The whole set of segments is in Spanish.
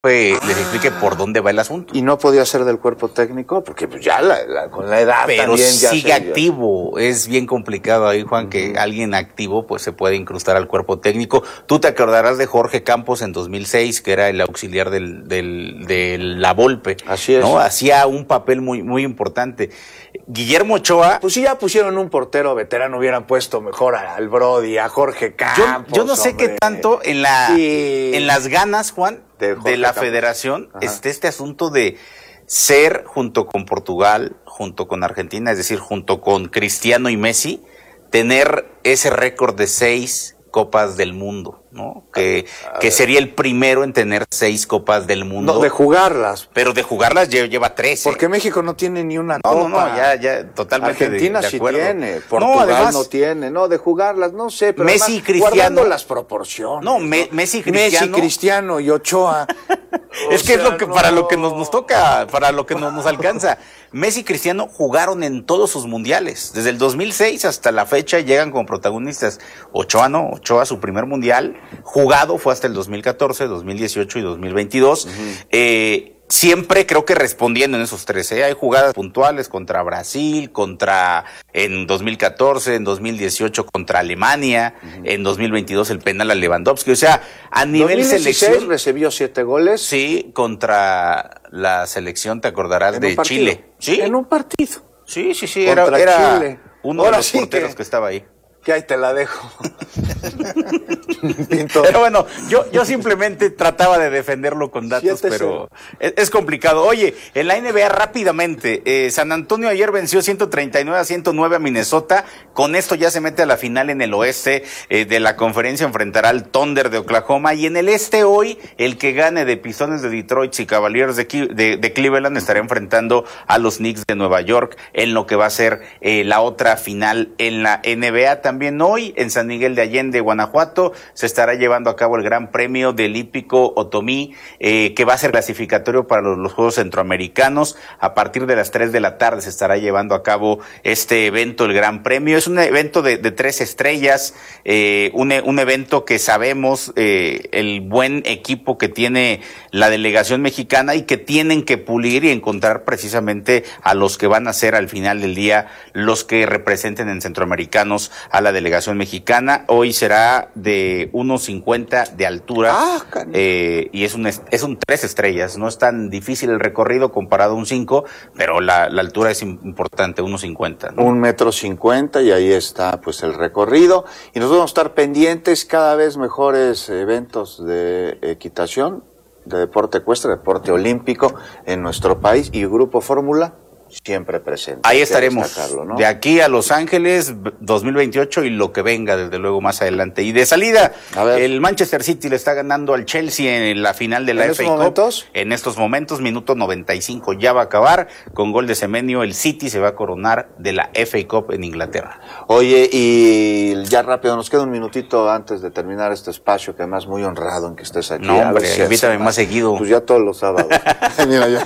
les explique por dónde va el asunto. Y no podía ser del cuerpo técnico, porque pues ya con la edad pero también ya sigue activo. Es bien complicado ahí, Juan, que alguien activo pues se puede incrustar al cuerpo técnico. Tú te acordarás de Jorge Campos en 2006, que era el auxiliar de la Volpe. Así es. ¿No? Hacía un papel muy, muy importante. Guillermo Ochoa. Pues si ya pusieron un portero veterano, hubieran puesto mejor al Brody, a Jorge Campos. Yo no sé qué tanto en las ganas, Juan, de la Campos. Federación, este asunto de ser, junto con Portugal, junto con Argentina, es decir, junto con Cristiano y Messi, tener ese récord de 6 Copas del Mundo, ¿no? Que sería el primero en tener 6 Copas del Mundo. No, de jugarlas. Pero de jugarlas lleva 13. Porque México no tiene ni una copa. No, ya totalmente Argentina de acuerdo. Sí tiene, Portugal además, no tiene, de jugarlas, no sé, pero Messi y Cristiano, guardando las proporciones. Messi, Cristiano y Ochoa. Es que es lo que para lo que nos toca, para lo que nos alcanza. Messi y Cristiano jugaron en todos sus mundiales. Desde el 2006 hasta la fecha llegan como protagonistas. Ochoa su primer mundial jugado fue hasta el 2014, 2018 y 2022. Siempre creo que respondiendo en esos 3. Hay jugadas puntuales contra Brasil, en 2014, en 2018 contra Alemania, en 2022 el penal a Lewandowski. O sea, a nivel 2016 selección recibió 7 goles. Sí, contra la selección, te acordarás, de Chile. Sí. En un partido. Sí, era Chile. Uno de los porteros que estaba ahí. Que ahí te la dejo. Pero bueno, yo simplemente trataba de defenderlo con datos, pero es complicado. Oye, en la NBA rápidamente, San Antonio ayer venció 139-109 a Minnesota. Con esto ya se mete a la final en el oeste de la conferencia, enfrentará al Thunder de Oklahoma. Y en el este hoy, el que gane de Pistones de Detroit y Cavaliers de Cleveland estará enfrentando a los Knicks de Nueva York en lo que va a ser la otra final en la NBA. También hoy en San Miguel de Allende, Guanajuato, se estará llevando a cabo el Gran Premio del Hípico Otomí, que va a ser clasificatorio para los Juegos Centroamericanos. A partir de las 3 de la tarde se estará llevando a cabo este evento, el Gran Premio. Es un evento de 3 estrellas, un evento que sabemos el buen equipo que tiene la delegación mexicana y que tienen que pulir y encontrar precisamente a los que van a ser al final del día los que representen en Centroamericanos a la delegación mexicana. Hoy será de 1.50 de altura, y es un 3 estrellas. No es tan difícil el recorrido comparado a un 5, pero la altura es importante, 1.50, ¿no? 1.50 m, y ahí está pues el recorrido. Y nosotros vamos a estar pendientes cada vez mejores eventos de equitación, de deporte ecuestre, deporte olímpico en nuestro país, y Grupo Fórmula siempre presente. Ahí estaremos, ¿no? De aquí a Los Ángeles 2028 y lo que venga desde luego más adelante. Y de salida, el Manchester City le está ganando al Chelsea en la final de la FA Cup. En estos momentos, minuto 95 ya va a acabar, con gol de Semenyo, el City se va a coronar de la FA Cup en Inglaterra. Oye, y ya rápido, nos queda un minutito antes de terminar este espacio, que además muy honrado en que estés aquí. No, hombre, invítame más seguido. Pues ya todos los sábados. Mira, ya.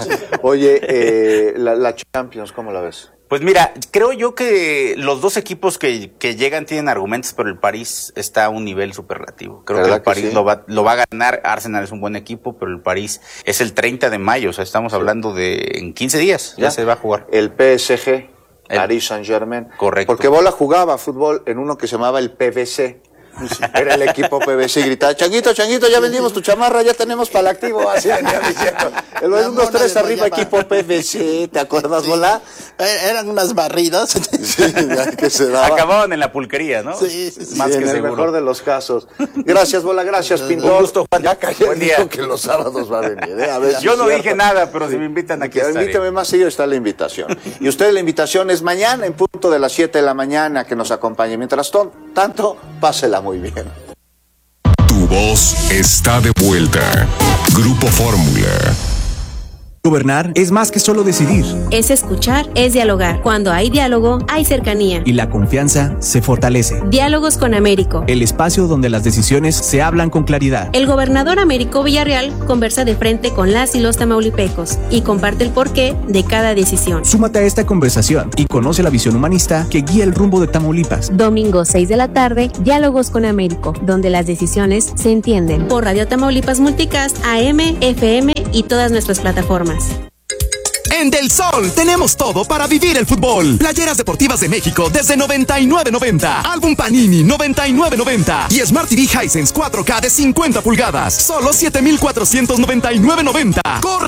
Oye, la Champions, ¿cómo la ves? Pues mira, creo yo que los dos equipos que llegan tienen argumentos, pero el París está a un nivel superlativo. Creo que el París lo va a ganar. Arsenal es un buen equipo, pero el París es el 30 de mayo, o sea, estamos hablando de en 15 días, ya se va a jugar. El PSG, Paris Saint-Germain. Correcto. Porque Bola jugaba fútbol en uno que se llamaba el PVC. Era el equipo PVC y gritaba: Changuito, ya vendimos tu chamarra, ya tenemos para el activo. Así venía diciendo. El 1, 2, 3 arriba, equipo PVC. ¿Te acuerdas, Bola? Eran unas barridas. Sí, que se daba. Acababan en la pulquería, ¿no? Sí. Más que en seguro. el mejor de los casos. Gracias, Bola, gracias, Pintor. Un gusto, Juan. Ya cayó Buen día. que los sábados va a venir. A ver, yo no dije nada, pero si me invitan aquí estaré. Invítame más seguido, está la invitación. Y usted, la invitación es mañana en punto de las 7 de la mañana, que nos acompañe. Mientras tanto, pásela muy bien. Tu voz está de vuelta. Grupo Fórmula. Gobernar es más que solo decidir. Es escuchar, es dialogar. Cuando hay diálogo, hay cercanía. Y la confianza se fortalece. Diálogos con Américo. El espacio donde las decisiones se hablan con claridad. El gobernador Américo Villarreal conversa de frente con las y los tamaulipecos y comparte el porqué de cada decisión. Súmate a esta conversación y conoce la visión humanista que guía el rumbo de Tamaulipas. Domingo 6 de la tarde, Diálogos con Américo, donde las decisiones se entienden. Por Radio Tamaulipas Multicast, AM, FM y todas nuestras plataformas. En Del Sol tenemos todo para vivir el fútbol. Playeras deportivas de México desde $99.90. Álbum Panini $99.90. Y Smart TV Hisense 4K de 50 pulgadas. Solo $7,499.90. ¡Corre